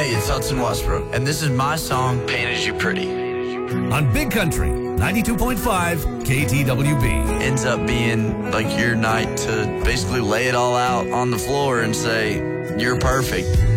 Hey, it's Hudson Westbrook, and this is my song, Painted You Pretty. On Big Country, 92.5 KTWB. Ends up being like your night to basically lay it all out on the floor and say, you're perfect.